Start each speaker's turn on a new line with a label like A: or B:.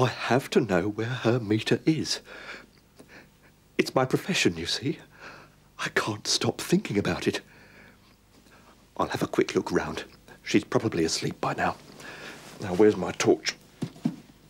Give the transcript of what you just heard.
A: I have to know where her meter is. It's my profession, you see. I can't stop thinking about it. I'll have a quick look round. She's probably asleep by now. Now, where's my torch?